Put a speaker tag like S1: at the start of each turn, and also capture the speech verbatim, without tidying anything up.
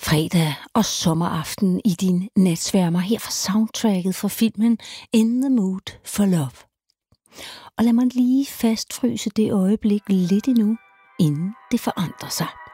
S1: fredag og sommeraften i din natsværmer her fra soundtracket fra filmen In the Mood for Love. Og lad mig lige fastfryse det øjeblik lidt endnu, inden det forandrer sig.